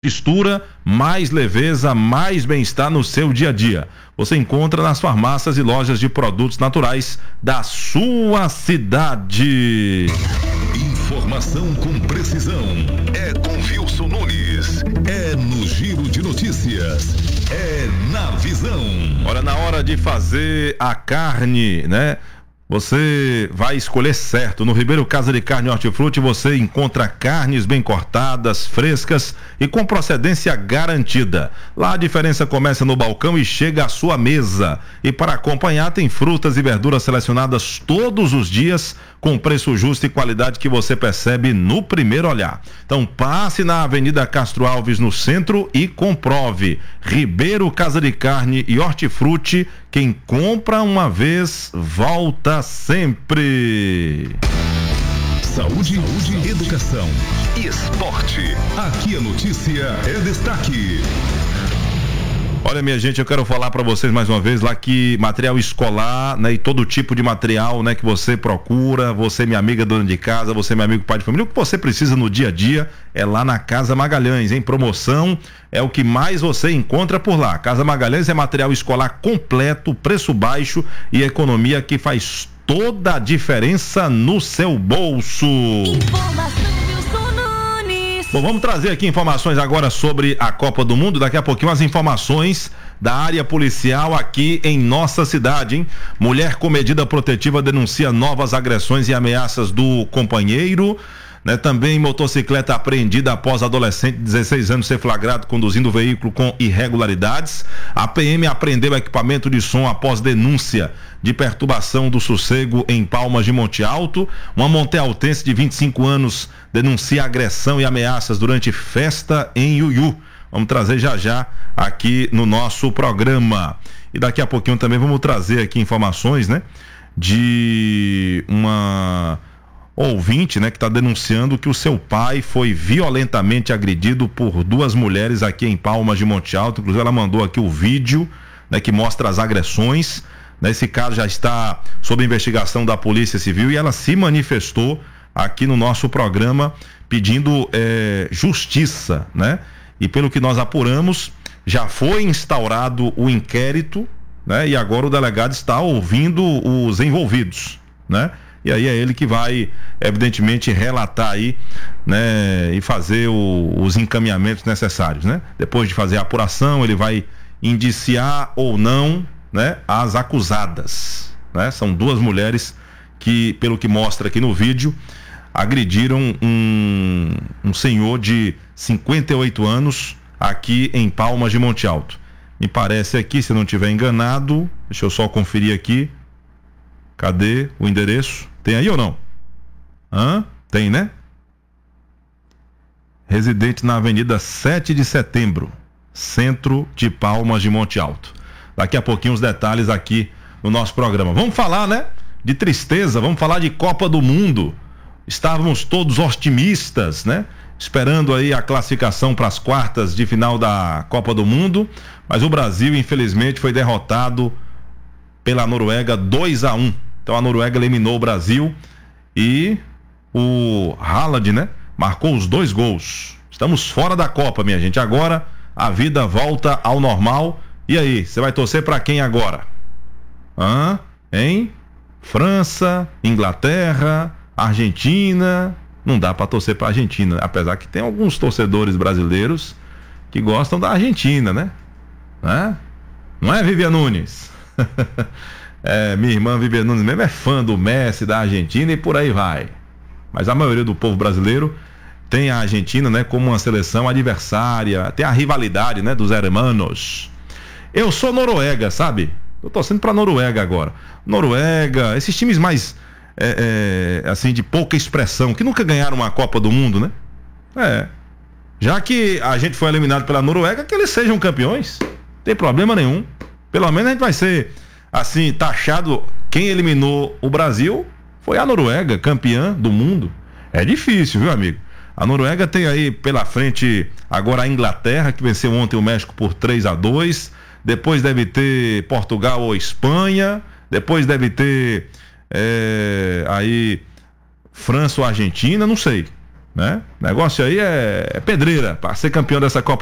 textura, mais leveza, mais bem-estar no seu dia a dia. Você encontra nas farmácias e lojas de produtos naturais da sua cidade. Informação com precisão. É com Wilson Nunes. É no Giro de Notícias. É na Visão. Olha, na hora de fazer a carne, né? Você vai escolher certo. No Ribeiro Casa de Carne e Hortifruti você encontra carnes bem cortadas, frescas e com procedência garantida. Lá a diferença começa no balcão e chega à sua mesa. E para acompanhar tem frutas e verduras selecionadas todos os dias com preço justo e qualidade que você percebe no primeiro olhar. Então passe na Avenida Castro Alves no centro e comprove. Ribeiro Casa de Carne e Hortifruti, quem compra uma vez, volta sempre. Saúde, educação e esporte. Aqui a notícia é destaque. Olha, minha gente, eu quero falar para vocês mais uma vez lá que material escolar, né, e todo tipo de material, né, que você procura, você minha amiga dona de casa, você meu amigo pai de família, o que você precisa no dia a dia é lá na Casa Magalhães, em promoção, é o que mais você encontra por lá. Casa Magalhães é material escolar completo, preço baixo e economia que faz toda a diferença no seu bolso. Bom, vamos trazer aqui informações agora sobre a Copa do Mundo. Daqui a pouquinho as informações da área policial aqui em nossa cidade, hein? Mulher com medida protetiva denuncia novas agressões e ameaças do companheiro, né? Também motocicleta apreendida após adolescente de 16 anos ser flagrado conduzindo o veículo com irregularidades. A PM apreendeu equipamento de som após denúncia de perturbação do sossego em Palmas de Monte Alto. Uma montealtense de 25 anos denuncia agressão e ameaças durante festa em Iuiú. Vamos trazer já aqui no nosso programa. E daqui a pouquinho também vamos trazer aqui informações, né? De uma ouvinte, né, que está denunciando que o seu pai foi violentamente agredido por duas mulheres aqui em Palmas de Monte Alto. Inclusive ela mandou aqui o vídeo, né, que mostra as agressões. Esse caso já está sob investigação da Polícia Civil e ela se manifestou aqui no nosso programa pedindo justiça, né? E pelo que nós apuramos, já foi instaurado o inquérito, né? E agora o delegado está ouvindo os envolvidos, né? E aí é ele que vai, evidentemente, relatar aí, né? E fazer os encaminhamentos necessários, né? Depois de fazer a apuração, ele vai indiciar ou não, né, as acusadas, né? São duas mulheres que, pelo que mostra aqui no vídeo, agrediram um senhor de 58 anos aqui em Palmas de Monte Alto. Me parece aqui, se não estiver enganado, deixa eu só conferir aqui. Cadê o endereço? Tem aí ou não? Tem, né? Residente na Avenida 7 de Setembro, centro de Palmas de Monte Alto. Daqui a pouquinho os detalhes aqui no nosso programa. Vamos falar, né? De tristeza, vamos falar de Copa do Mundo. Estávamos todos otimistas, né? Esperando aí a classificação para as quartas de final da Copa do Mundo, mas o Brasil, infelizmente, foi derrotado pela Noruega 2-1. Então a Noruega eliminou o Brasil e o Haaland, né, marcou os 2 gols. Estamos fora da Copa, minha gente. Agora a vida volta ao normal. E aí, você vai torcer para quem agora? Hein? França, Inglaterra, Argentina? Não dá para torcer para Argentina, apesar que tem alguns torcedores brasileiros que gostam da Argentina, né? Não é, Vivian Nunes? Minha irmã Vivian Nunes mesmo é fã do Messi, da Argentina e por aí vai. Mas a maioria do povo brasileiro tem a Argentina, né, como uma seleção adversária, tem a rivalidade, né, dos hermanos. Eu sou Noruega, sabe? Tô torcendo pra Noruega agora. Noruega, esses times mais assim, de pouca expressão, que nunca ganharam uma Copa do Mundo, né? Já que a gente foi eliminado pela Noruega, que eles sejam campeões, não tem problema nenhum. Pelo menos a gente vai ser, assim, taxado. Quem eliminou o Brasil foi a Noruega, campeã do mundo. É difícil, viu, amigo? A Noruega tem aí pela frente agora a Inglaterra, que venceu ontem o México por 3-2. Depois deve ter Portugal ou Espanha. Depois deve ter aí França ou Argentina, não sei. né? O negócio aí é pedreira para ser campeão dessa Copa